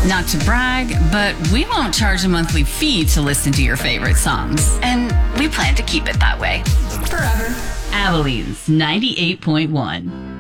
Not to brag, but we won't charge a monthly fee to listen to your favorite songs. And we plan to keep it that way. Forever. Abilene's 98.1.